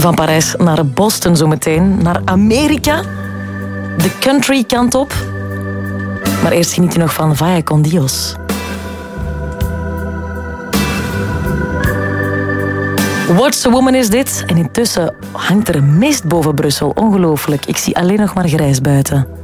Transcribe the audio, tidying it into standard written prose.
Van Parijs naar Boston zometeen, naar Amerika. De country kant op. Maar eerst geniet je nog van Vaya con Dios. What's a Woman is dit? En intussen hangt er een mist boven Brussel. Ongelooflijk. Ik zie alleen nog maar grijs buiten.